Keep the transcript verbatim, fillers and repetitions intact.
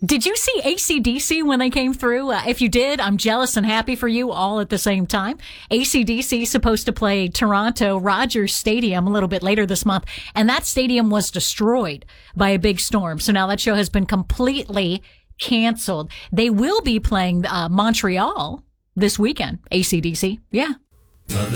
Did you see A C D C when they came through? Uh, if you did, I'm jealous and happy for you all at the same time. A C D C is supposed to play Toronto Rogers Stadium a little bit later this month, and that stadium was destroyed by a big storm. So now that show has been completely canceled. They will be playing uh, Montreal this weekend, A C D C. Yeah. Mother